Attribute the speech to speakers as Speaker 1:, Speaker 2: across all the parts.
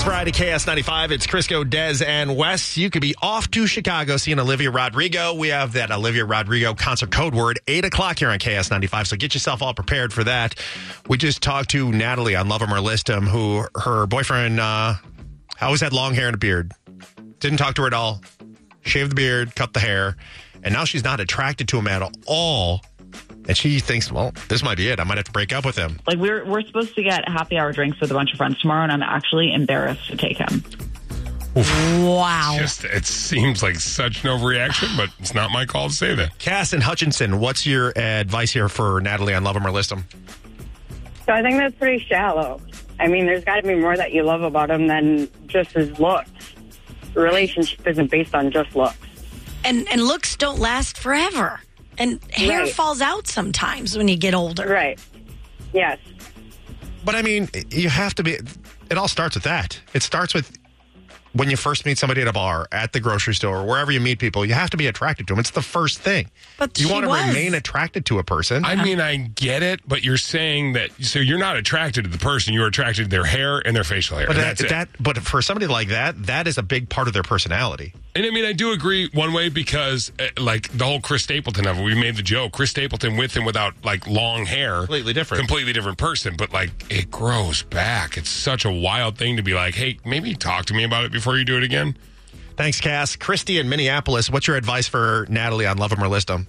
Speaker 1: Friday, KS95. It's Crisco, Dez, and Wes. You could be off to Chicago seeing Olivia Rodrigo. We have that Olivia Rodrigo concert code word, 8 o'clock here on KS95, so get yourself all prepared for that. We just talked to Natalie on Love 'Em or List 'Em, who her boyfriend always had long hair and a beard. Didn't talk to her at all. Shaved the beard, cut the hair, and now she's not attracted to him at all. And she thinks, well, this might be it. I might have to break up with him.
Speaker 2: Like, we're supposed to get happy hour drinks with a bunch of friends tomorrow, and I'm actually embarrassed to take him.
Speaker 3: Wow.
Speaker 4: It seems like such an overreaction, but it's not my call to say that.
Speaker 1: Cass and Hutchinson, what's your advice here for Natalie on Love 'Em or List 'Em?
Speaker 5: So I think that's pretty shallow. I mean, there's got to be more that you love about him than just his looks. The relationship isn't based on just looks.
Speaker 3: And looks don't last forever. And hair falls out sometimes when you get older.
Speaker 5: Right. Yes.
Speaker 1: But I mean, you have to be, it all starts with that. It starts with when you first meet somebody at a bar, at the grocery store, wherever you meet people, you have to be attracted to them. It's the first thing.
Speaker 3: But
Speaker 1: you want to remain attracted to a person.
Speaker 4: I mean, I get it, but you're saying that, so you're not attracted to the person, you're attracted to their hair and their facial hair.
Speaker 1: But but for somebody like that, that is a big part of their personality.
Speaker 4: And I mean, I do agree one way because, like, the whole Chris Stapleton of it, we made the joke. Chris Stapleton with and without, like, long hair.
Speaker 1: Completely different
Speaker 4: person. But, like, it grows back. It's such a wild thing to be like, hey, maybe talk to me about it before you do it again.
Speaker 1: Thanks, Cass. Christy in Minneapolis, what's your advice for Natalie on Love 'Em or List 'Em?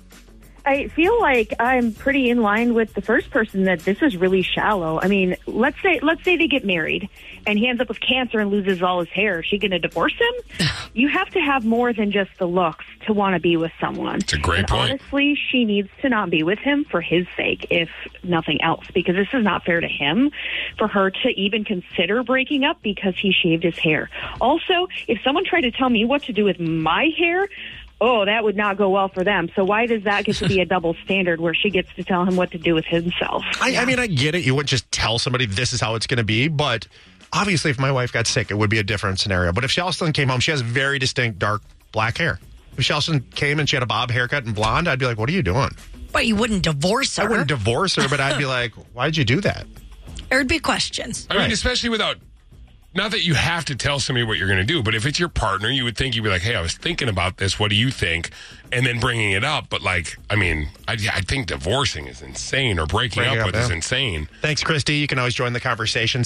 Speaker 6: I feel like I'm pretty in line with the first person that this is really shallow. I mean, let's say they get married and he ends up with cancer and loses all his hair. Is she going to divorce him? You have to have more than just the looks to want to be with someone.
Speaker 4: It's a great point.
Speaker 6: Honestly, she needs to not be with him for his sake, if nothing else, because this is not fair to him for her to even consider breaking up because he shaved his hair. Also, if someone tried to tell me what to do with my hair, that would not go well for them. So why does that get to be a double standard where she gets to tell him what to do with himself?
Speaker 1: I mean, I get it. You wouldn't just tell somebody this is how it's going to be. But obviously, if my wife got sick, it would be a different scenario. But if Shelton came home, she has very distinct dark black hair. If Shelton came and she had a bob haircut and blonde, I'd be like, what are you doing?
Speaker 3: But you wouldn't divorce her.
Speaker 1: I wouldn't divorce her, but I'd be like, why'd you do that?
Speaker 3: There would be questions.
Speaker 4: I mean, especially without... Not that you have to tell somebody what you're going to do, but if it's your partner, you would think you'd be like, hey, I was thinking about this. What do you think? And then bringing it up. But, like, I mean, I think divorcing is insane or breaking up with is insane.
Speaker 1: Thanks, Christy. You can always join the conversation.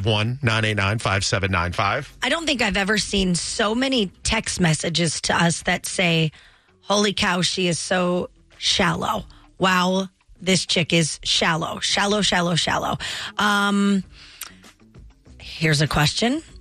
Speaker 1: 651-989-5795.
Speaker 3: I don't think I've ever seen so many text messages to us that say, holy cow, she is so shallow. Wow, this chick is shallow. Shallow, shallow, shallow. Here's a question.